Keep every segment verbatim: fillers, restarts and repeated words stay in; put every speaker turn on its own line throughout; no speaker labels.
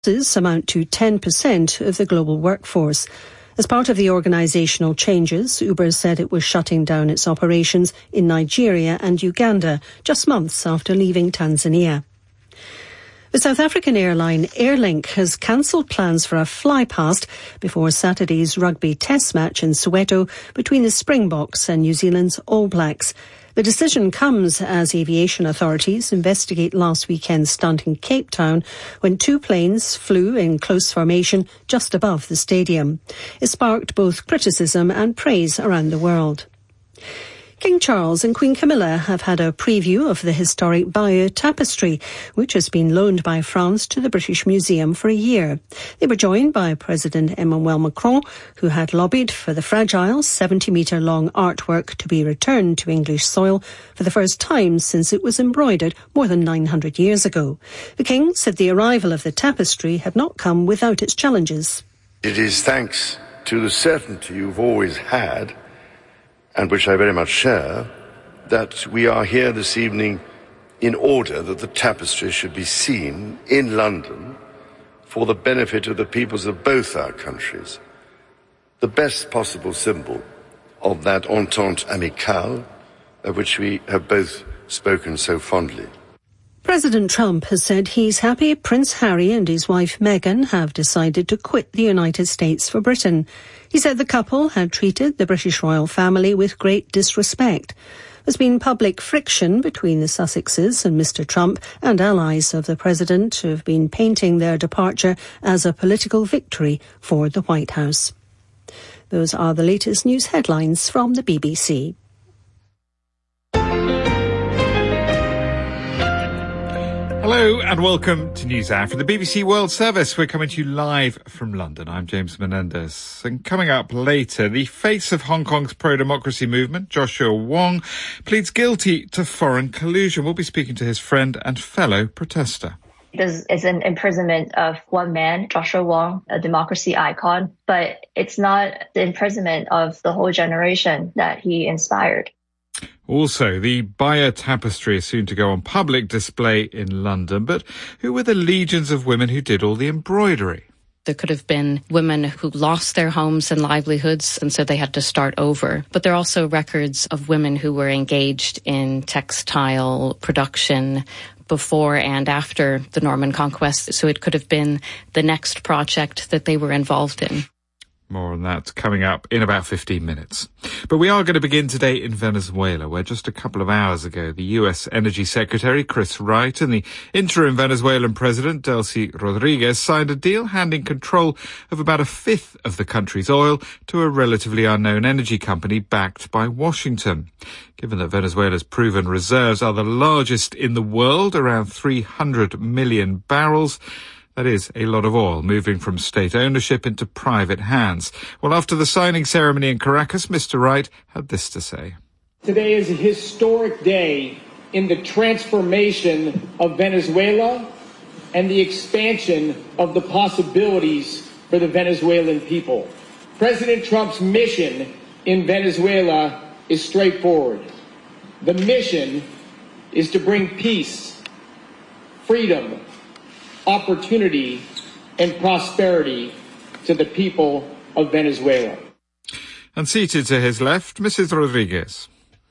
amount to ten percent of the global workforce. As part of the organisational changes, Uber said it was shutting down its operations in Nigeria and Uganda just months after leaving Tanzania. The South African airline Airlink has cancelled plans for a flypast before Saturday's rugby test match in Soweto between the Springboks and New Zealand's All Blacks. The decision comes as aviation authorities investigate last weekend's stunt in Cape Town when two planes flew in close formation just above the stadium. It sparked both criticism and praise around the world. King Charles and Queen Camilla have had a preview of the historic Bayeux Tapestry, which has been loaned by France to the British Museum for a year. They were joined by President Emmanuel Macron, who had lobbied for the fragile seventy-metre-long artwork to be returned to English soil for the first time since it was embroidered more than nine hundred years ago. The King said the arrival of the tapestry had not come without its challenges.
It is thanks to the certainty you've always had, and which I very much share, that we are here this evening in order that the tapestry should be seen in London for the benefit of the peoples of both our countries. The best possible symbol of that entente amicale of which we have both spoken so fondly.
President Trump has said he's happy Prince Harry and his wife Meghan have decided to quit the United States for Britain. He said the couple had treated the British royal family with great disrespect. There's been public friction between the Sussexes and Mister Trump, and allies of the president who have been painting their departure as a political victory for the White House. Those are the latest news headlines from the B B C.
Hello and welcome to NewsHour from the B B C World Service. We're coming to you live from London. I'm James Menendez. And coming up later, the face of Hong Kong's pro-democracy movement, Joshua Wong, pleads guilty to foreign collusion. We'll be speaking to his friend and fellow protester.
This is an imprisonment of one man, Joshua Wong, a democracy icon, but it's not the imprisonment of the whole generation that he inspired.
Also, the Bayeux Tapestry is soon to go on public display in London, but who were the legions of women who did all the embroidery?
There could have been women who lost their homes and livelihoods, and so they had to start over. But there are also records of women who were engaged in textile production before and after the Norman Conquest, so it could have been the next project that they were involved in.
More on that coming up in about fifteen minutes. But we are going to begin today in Venezuela, where just a couple of hours ago, the U S Energy Secretary, Chris Wright, and the interim Venezuelan President, Delcy Rodriguez, signed a deal handing control of about a fifth of the country's oil to a relatively unknown energy company backed by Washington. Given that Venezuela's proven reserves are the largest in the world, around three hundred million barrels, that is a lot of oil moving from state ownership into private hands. Well, after the signing ceremony in Caracas, Mister Wright had this to say.
Today is a historic day in the transformation of Venezuela and the expansion of the possibilities for the Venezuelan people. President Trump's mission in Venezuela is straightforward. The mission is to bring peace, freedom, opportunity and prosperity to the people of Venezuela.
And seated to his left, Missus Rodriguez.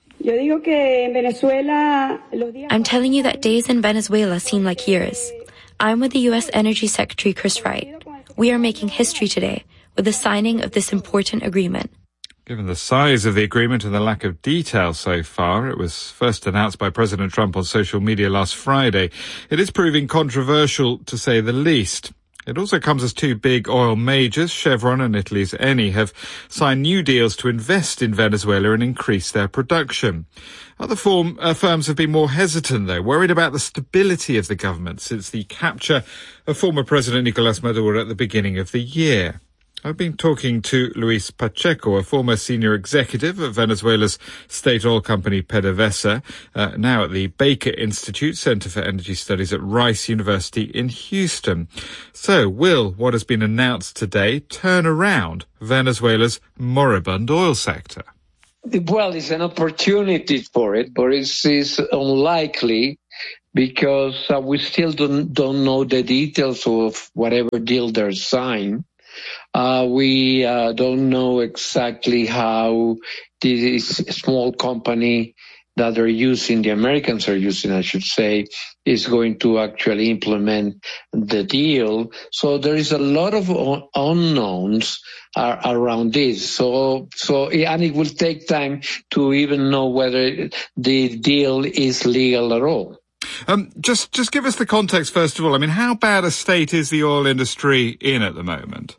I'm telling you that days in Venezuela seem like years. I'm with the U S Energy Secretary Chris Wright. We are making history today with the signing of this important agreement.
Given the size of the agreement and the lack of detail so far, it was first announced by President Trump on social media last Friday. It is proving controversial, to say the least. It also comes as two big oil majors, Chevron and Italy's Eni, have signed new deals to invest in Venezuela and increase their production. Other form, uh, firms have been more hesitant, though, worried about the stability of the government since the capture of former President Nicolas Maduro at the beginning of the year. I've been talking to Luis Pacheco, a former senior executive of Venezuela's state oil company PDVSA, uh, now at the Baker Institute Center for Energy Studies at Rice University in Houston. So, will what has been announced today turn around Venezuela's moribund oil sector?
Well, it's an opportunity for it, but it's, it's unlikely because uh, we still don't, don't know the details of whatever deal they're signed. Uh, we uh, don't know exactly how this small company that they're using, the Americans are using, I should say, is going to actually implement the deal. So there is a lot of un- unknowns uh, around this. So, so, and it will take time to even know whether the deal is legal at all.
Um, just, just give us the context, first of all. I mean, how bad a state is the oil industry in at the moment?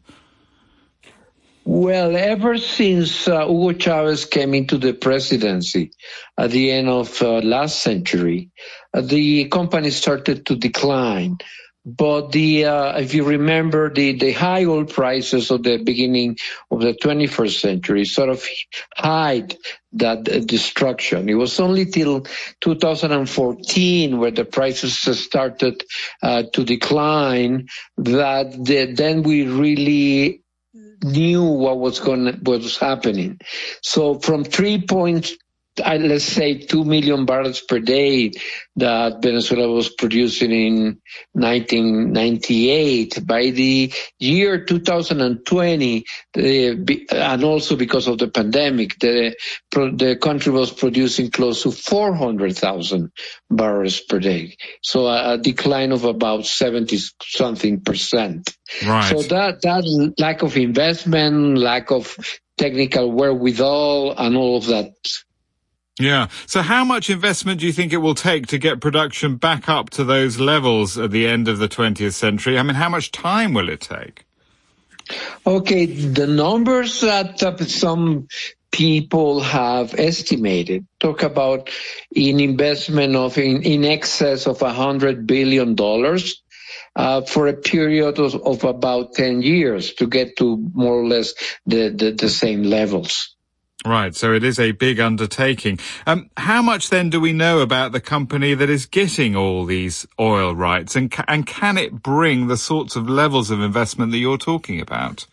Well, ever since uh, Hugo Chavez came into the presidency at the end of uh, last century, uh, the company started to decline. But the uh, if you remember, the, the high oil prices of the beginning of the twenty-first century sort of hide that uh, destruction. It was only till two thousand fourteen where the prices started uh, to decline that the, then we really knew what was going, what was happening. So from three point, uh, let's say two million barrels per day that Venezuela was producing in nineteen ninety-eight, by the year two thousand twenty, the, and also because of the pandemic, the the country was producing close to four hundred thousand barrels per day. So a, a decline of about seventy something percent.
Right.
So that, that lack of investment, lack of technical wherewithal, and all of that.
Yeah. So how much investment do you think it will take to get production back up to those levels at the end of the twentieth century? I mean, how much time will it take?
Okay, the numbers that uh, some people have estimated talk about an investment of in, in excess of one hundred billion dollars. Uh, for a period of, of about ten years to get to more or less the, the, the same levels.
Right, so it is a big undertaking. Um, how much then do we know about the company that is getting all these oil rights, and ca- and can it bring the sorts of levels of investment that you're talking about?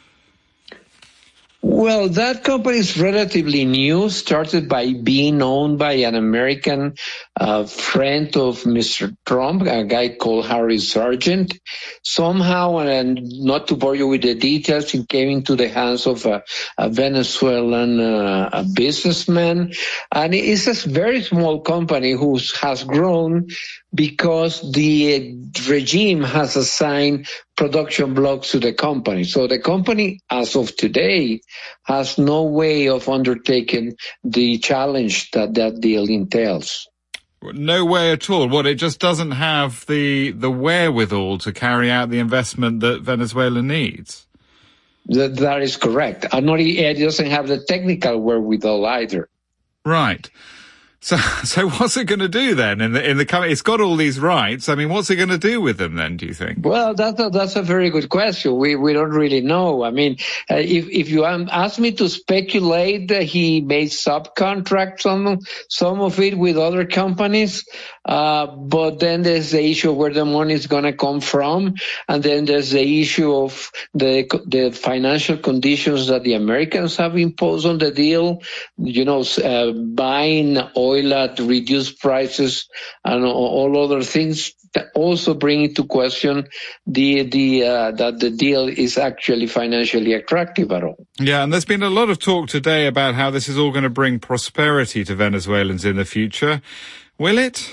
Well, that company is relatively new, started by being owned by an American uh, friend of Mister Trump, a guy called Harry Sargent. Somehow, and not to bore you with the details, it came into the hands of a, a Venezuelan uh, a businessman. And it's a very small company who has grown because the regime has assigned production blocks to the company. So the company, as of today, has no way of undertaking the challenge that that deal entails.
No way at all. What, it just doesn't have the the wherewithal to carry out the investment that Venezuela needs?
That, that is correct. And not, it doesn't have the technical wherewithal either.
Right. So, so what's it going to do then in the in the coming? It's got all these rights. I mean, what's it going to do with them then? Do you think?
Well, that's a, that's a very good question. We we don't really know. I mean, uh, if if you ask me to speculate, that he may subcontract some some of it with other companies. Uh, but then there's the issue of where the money is going to come from, and then there's the issue of the the financial conditions that the Americans have imposed on the deal. You know, uh, buying oil at reduced prices and all other things that also bring into question the the uh, that the deal is actually financially attractive at all.
Yeah, and there's been a lot of talk today about how this is all going to bring prosperity to Venezuelans in the future. Will it?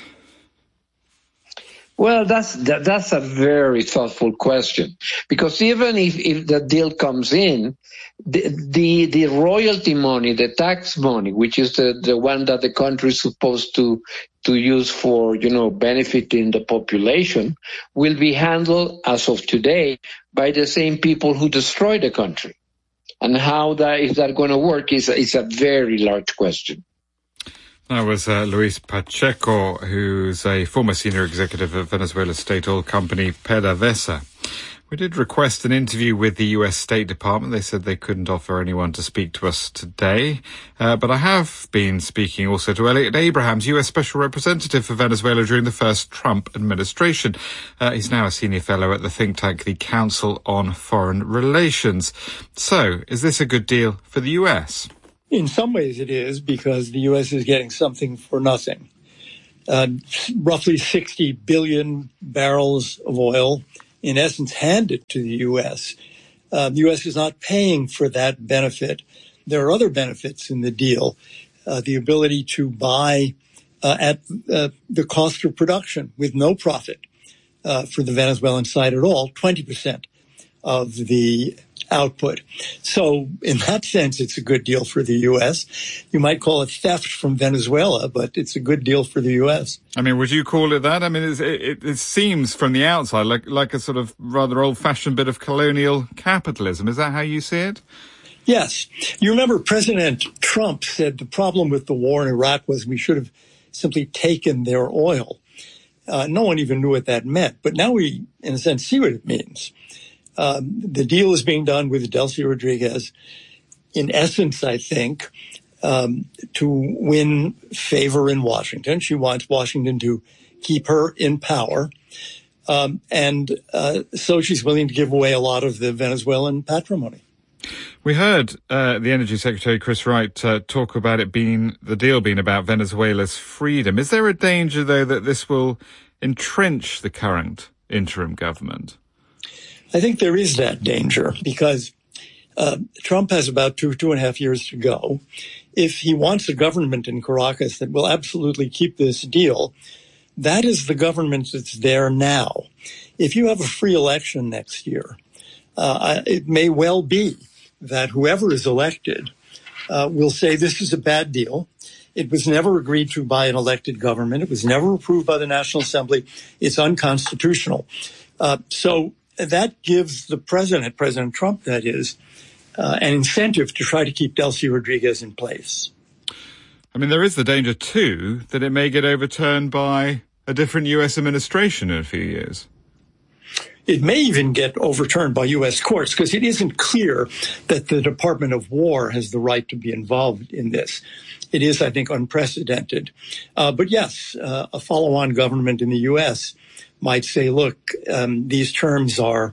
Well, that's that, that's a very thoughtful question, because even if, if the deal comes in, the, the the royalty money, the tax money, which is the, the one that the country is supposed to to use for, you know, benefiting the population, will be handled as of today by the same people who destroy the country. And how that is that going to work is is a very large question.
That was uh, Luis Pacheco, who's a former senior executive of Venezuela's state oil company PDVSA. We did request an interview with the U S State Department. They said they couldn't offer anyone to speak to us today. Uh, but I have been speaking also to Elliot Abrahams, U S Special Representative for Venezuela during the first Trump administration. Uh, he's now a senior fellow at the think tank, the Council on Foreign Relations. So, is this a good deal for the U S?
In some ways it is, because the U S is getting something for nothing. uh, roughly sixty billion barrels of oil, in essence, handed to the U S. Uh, the U S is not paying for that benefit. There are other benefits in the deal. Uh, the ability to buy uh, at uh, the cost of production with no profit uh, for the Venezuelan side at all, twenty percent of the output. So in that sense, it's a good deal for the U S. You might call it theft from Venezuela, but it's a good deal for the U S.
I mean, would you call it that? I mean, it, it, it seems from the outside like, like a sort of rather old-fashioned bit of colonial capitalism. Is that how you see it?
Yes. You remember President Trump said the problem with the war in Iraq was we should have simply taken their oil. Uh, no one even knew what that meant. But now we, in a sense, see what it means. Um, the deal is being done with Delcy Rodriguez, in essence, I think, um, to win favor in Washington. She wants Washington to keep her in power. Um, and uh, so she's willing to give away a lot of the Venezuelan patrimony.
We heard uh, the Energy Secretary, Chris Wright, uh, talk about it being, the deal being about Venezuela's freedom. Is there a danger, though, that this will entrench the current interim government?
I think there is that danger because uh, Trump has about two, two and a half years to go. If he wants a government in Caracas that will absolutely keep this deal, that is the government that's there now. If you have a free election next year, uh, it may well be that whoever is elected uh, will say this is a bad deal. It was never agreed to by an elected government. It was never approved by the National Assembly. It's unconstitutional. Uh, so that gives the president, President Trump, that is, uh, an incentive to try to keep Delcy Rodriguez in place.
I mean, there is the danger, too, that it may get overturned by a different U S administration in a few years.
It may even get overturned by U S courts because it isn't clear that the Department of War has the right to be involved in this. It is, I think, unprecedented. Uh, but yes, uh, a follow-on government in the U S might say, look, um, these terms are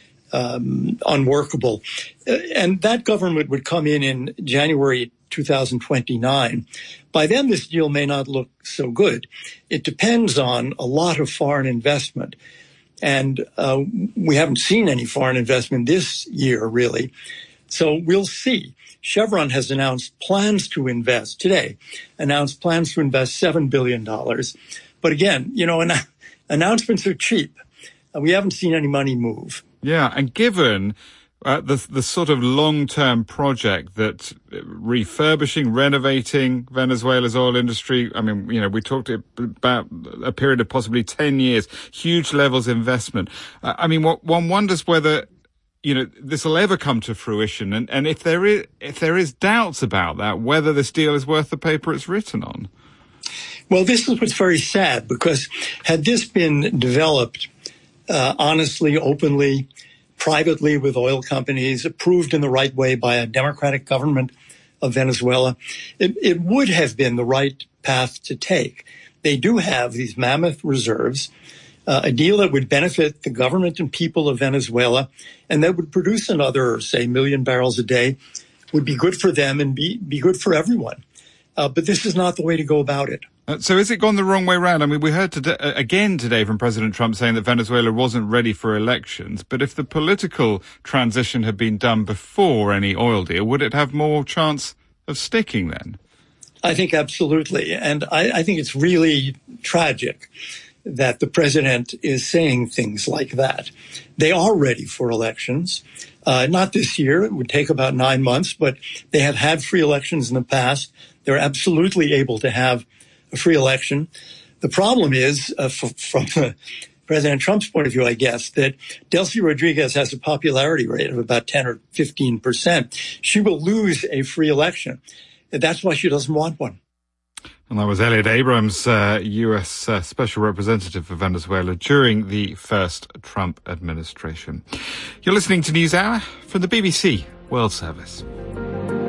um, unworkable. Uh, and that government would come in in January two thousand twenty-nine. By then, this deal may not look so good. It depends on a lot of foreign investment. And uh, we haven't seen any foreign investment this year, really. So we'll see. Chevron has announced plans to invest today, announced plans to invest seven billion dollars. But again, you know, an- announcements are cheap. Uh, we haven't seen any money move.
Yeah, and given uh, the the sort of long-term project that refurbishing, renovating Venezuela's oil industry, I mean, you know, we talked about a period of possibly ten years, huge levels of investment. Uh, I mean, what, one wonders whether, you know, this will ever come to fruition, and, and if there is if there is doubts about that, whether this deal is worth the paper it's written on.
Well, this is what's very sad, because had this been developed uh, honestly, openly, privately with oil companies, approved in the right way by a democratic government of Venezuela, it, it would have been the right path to take. They do have these mammoth reserves, uh, a deal that would benefit the government and people of Venezuela, and that would produce another, say, million barrels a day, would be good for them and be, be good for everyone. Uh, but this is not the way to go about it.
Uh, so has it gone the wrong way round? I mean, we heard today, uh, again today from President Trump saying that Venezuela wasn't ready for elections. But if the political transition had been done before any oil deal, would it have more chance of sticking then?
I think absolutely. And I, I think it's really tragic that the president is saying things like that. They are ready for elections. Uh, not this year. It would take about nine months, but they have had free elections in the past. They're absolutely able to have a free election. The problem is, uh, f- from uh, President Trump's point of view, I guess, that Delcy Rodriguez has a popularity rate of about ten or fifteen percent. She will lose a free election. And that's why she doesn't want one.
And that was Elliot Abrams, uh, U S uh, Special Representative for Venezuela during the first Trump administration. You're listening to NewsHour from the B B C World Service.